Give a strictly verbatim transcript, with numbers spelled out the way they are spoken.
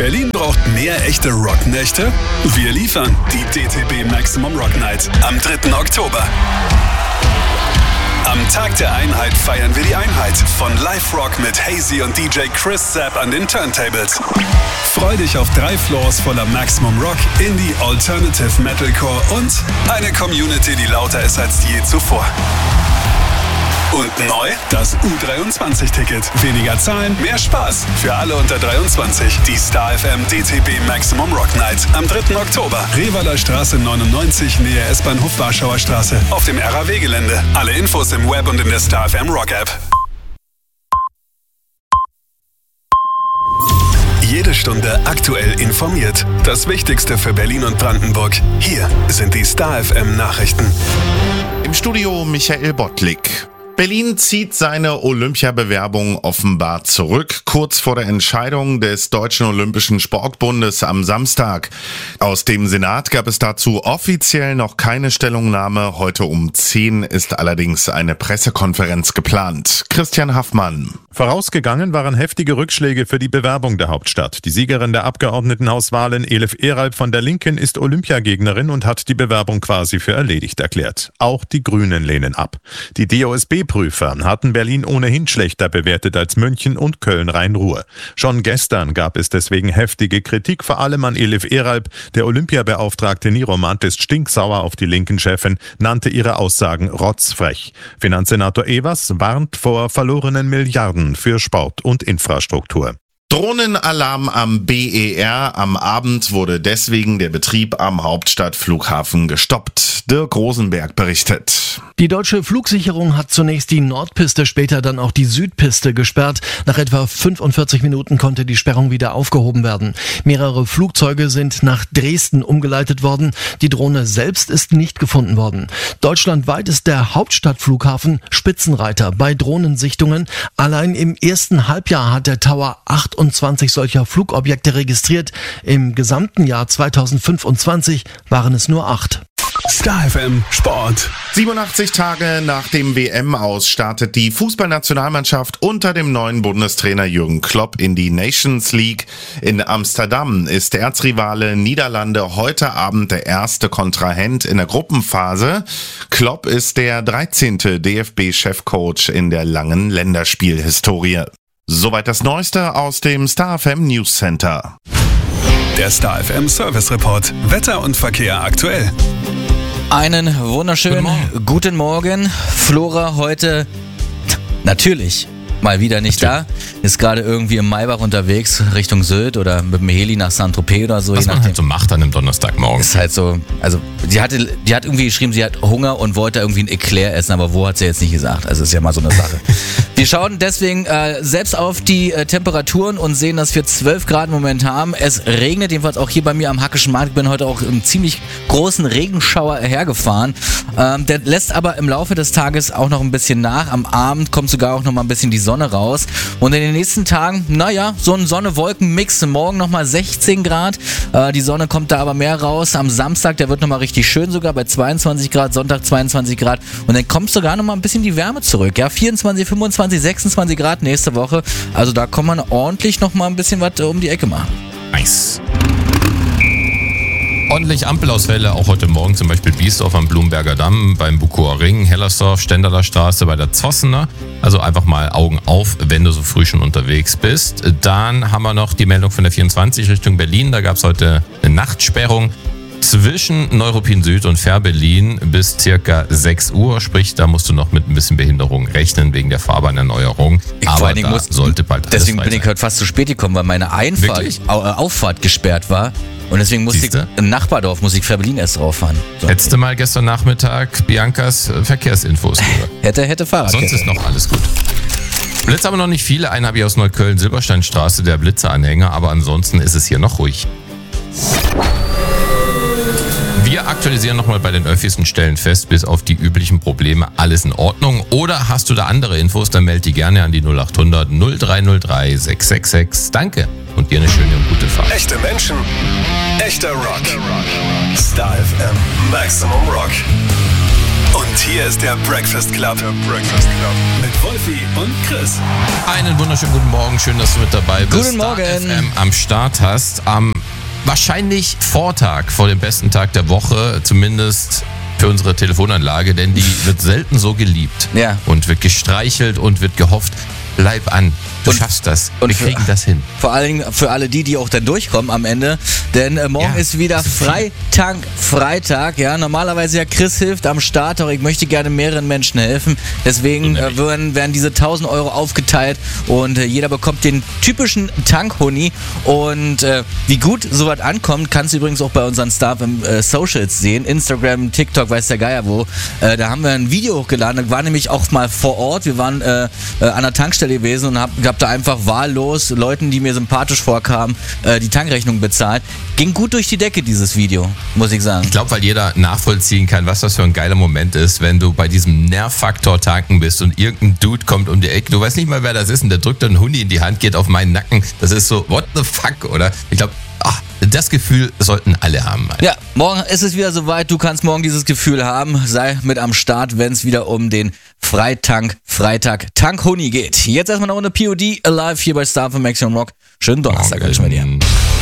Berlin braucht mehr echte Rocknächte? Wir liefern die D T B Maximum Rock Night am dritten Oktober. Am Tag der Einheit feiern wir die Einheit von Live Rock mit Hazy und D J Chris Zapp an den Turntables. Freu dich auf drei Floors voller Maximum Rock, Indie, Alternative, Metalcore und eine Community, die lauter ist als je zuvor. Und neu, das U dreiundzwanzig Ticket. Weniger zahlen, mehr Spaß. Für alle unter dreiundzwanzig. Die Star F M D T B Maximum Rock Night am dritten Oktober. Revaler Straße neunundneunzig, Nähe S-Bahnhof Warschauer Straße. Auf dem R A W-Gelände. Alle Infos im Web und in der Star F M Rock App. Jede Stunde aktuell informiert. Das Wichtigste für Berlin und Brandenburg. Hier sind die Star F M Nachrichten. Im Studio Michael Bottlik. Berlin zieht seine Olympiabewerbung offenbar zurück, kurz vor der Entscheidung des Deutschen Olympischen Sportbundes am Samstag. Aus dem Senat gab es dazu offiziell noch keine Stellungnahme. Heute um zehn ist allerdings eine Pressekonferenz geplant. Christian Haffmann. Vorausgegangen waren heftige Rückschläge für die Bewerbung der Hauptstadt. Die Siegerin der Abgeordnetenhauswahlen, Elif Eralp von der Linken, ist Olympiagegnerin und hat die Bewerbung quasi für erledigt erklärt. Auch die Grünen lehnen ab. Die D O S B-Prüfer hatten Berlin ohnehin schlechter bewertet als München und Köln-Rhein-Ruhr. Schon gestern gab es deswegen heftige Kritik, vor allem an Elif Eralp. Der Olympiabeauftragte Niromant ist stinksauer auf die Linken-Chefin, nannte ihre Aussagen rotzfrech. Finanzsenator Evers warnt vor verlorenen Milliarden für Sport und Infrastruktur. Drohnenalarm am B E R. Am Abend wurde deswegen der Betrieb am Hauptstadtflughafen gestoppt. Dirk Rosenberg berichtet. Die deutsche Flugsicherung hat zunächst die Nordpiste, später dann auch die Südpiste gesperrt. Nach etwa fünfundvierzig Minuten konnte die Sperrung wieder aufgehoben werden. Mehrere Flugzeuge sind nach Dresden umgeleitet worden. Die Drohne selbst ist nicht gefunden worden. Deutschlandweit ist der Hauptstadtflughafen Spitzenreiter bei Drohnensichtungen. Allein im ersten Halbjahr hat der Tower achtundzwanzig solcher Flugobjekte registriert. Im gesamten Jahr zweitausendfünfundzwanzig waren es nur acht. Star F M Sport. siebenundachtzig Tage nach dem W M-Aus startet die Fußballnationalmannschaft unter dem neuen Bundestrainer Jürgen Klopp in die Nations League. In Amsterdam ist der Erzrivale Niederlande heute Abend der erste Kontrahent in der Gruppenphase. Klopp ist der dreizehnte D F B-Chefcoach in der langen Länderspielhistorie. Soweit das Neueste aus dem Star F M News Center. Der Star F M Service Report. Wetter und Verkehr aktuell. Einen wunderschönen guten Morgen. Guten Morgen. Flora heute natürlich mal wieder nicht natürlich. Da. Ist gerade irgendwie im Maybach unterwegs Richtung Sylt oder mit dem Heli nach Saint-Tropez oder so. Was man halt so macht an einem Donnerstagmorgen. Ist halt so, also die hatte, die hat irgendwie geschrieben, sie hat Hunger und wollte irgendwie ein Eclair essen, aber wo hat sie jetzt nicht gesagt. Also ist ja mal so eine Sache. Wir schauen deswegen äh, selbst auf die äh, Temperaturen und sehen, dass wir zwölf Grad im Moment haben. Es regnet, jedenfalls auch hier bei mir am Hackischen Markt. Ich bin heute auch im ziemlich großen Regenschauer hergefahren. Ähm, der lässt aber im Laufe des Tages auch noch ein bisschen nach. Am Abend kommt sogar auch noch mal ein bisschen die Sonne raus. Und in den nächsten Tagen, naja, so ein Sonne-Wolken-Mix. Morgen nochmal sechzehn Grad. Äh, die Sonne kommt da aber mehr raus. Am Samstag, der wird nochmal richtig schön sogar bei zweiundzwanzig Grad. Sonntag zweiundzwanzig Grad. Und dann kommt sogar nochmal ein bisschen die Wärme zurück. Ja, vierundzwanzig, fünfundzwanzig, sechsundzwanzig Grad nächste Woche. Also da kann man ordentlich nochmal ein bisschen was um die Ecke machen. Nice. Ordentlich Ampelausfälle, auch heute Morgen zum Beispiel Biesdorf am Blumberger Damm, beim Bukower Ring, Hellersdorf, Stendaler Straße bei der Zossener. Also einfach mal Augen auf, wenn du so früh schon unterwegs bist. Dann haben wir noch die Meldung von der vierundzwanzig Richtung Berlin. Da gab es heute eine Nachtsperrung zwischen Neuruppin Süd und Fährberlin bis circa sechs Uhr. Sprich, da musst du noch mit ein bisschen Behinderung rechnen wegen der Fahrbahnerneuerung. Ich Aber vor allen Dingen da muss, sollte bald alles deswegen frei bin ich sein. heute fast zu spät gekommen, weil meine Einfahrt, Wirklich? Au- äh, Auffahrt gesperrt war. Und deswegen musste Siehste? ich im Nachbardorf, muss ich Fährberlin erst drauf fahren. So. Hättest du mal gestern Nachmittag Biancas Verkehrsinfos gehört. Hätte, hätte Fahrradkette. Sonst ist noch alles gut. Blitz aber noch nicht viele. Einen habe ich aus Neukölln, Silbersteinstraße, der Blitzeranhänger. Aber ansonsten ist es hier noch ruhig. Wir aktualisieren nochmal bei den Öffis und stellen fest, bis auf die üblichen Probleme alles in Ordnung. Oder hast du da andere Infos, dann melde die gerne an die null acht hundert null drei null drei sechs sechs sechs. Danke und dir eine schöne und gute Fahrt. Echte Menschen, echter Rock. Star F M Maximum Rock. Und hier ist der Breakfast Club. Der Breakfast Club. Mit Wolfi und Chris. Einen wunderschönen guten Morgen. Schön, dass du mit dabei bist. Guten Morgen. Start F M am Start hast. Am wahrscheinlich Vortag vor dem besten Tag der Woche. Zumindest für unsere Telefonanlage. Denn die wird selten so geliebt. Ja. Und wird gestreichelt und wird gehofft. Bleib an. Du Und- schaffst das. und Wir für- kriegen das hin. Vor allen Dingen für alle die, die auch dann durchkommen am Ende. Denn äh, morgen Ja, ist wieder das ist viel. Freitag, Freitag. Ja, normalerweise ja Chris hilft am Start, doch ich möchte gerne mehreren Menschen helfen. Deswegen äh, werden, werden diese tausend Euro aufgeteilt und äh, jeder bekommt den typischen Tankhuni. Und äh, wie gut sowas ankommt, kannst du übrigens auch bei unseren Staff im äh, Socials sehen. Instagram, TikTok, weiß der Geier wo. Äh, da haben wir ein Video hochgeladen. Da war nämlich auch mal vor Ort. Wir waren äh, äh, an der Tankstelle gewesen und hab, hab da einfach wahllos Leuten, die mir sympathisch vorkamen, äh, die Tankrechnung bezahlt. Ging gut durch die Decke, dieses Video, muss ich sagen. Ich glaube, weil jeder nachvollziehen kann, was das für ein geiler Moment ist, wenn du bei diesem Nervfaktor tanken bist und irgendein Dude kommt um die Ecke, du weißt nicht mal, wer das ist und der drückt dann einen Huni in die Hand, geht auf meinen Nacken. Das ist so, what the fuck, oder? Ich glaube, das Gefühl sollten alle haben. Ja, morgen ist es wieder soweit. Du kannst morgen dieses Gefühl haben. Sei mit am Start, wenn es wieder um den Freitank, Freitag Tankhuni geht. Jetzt erstmal noch eine P O D Alive hier bei Star von Maximum Rock. Schönen Donnerstag, wünsche ich mir dir.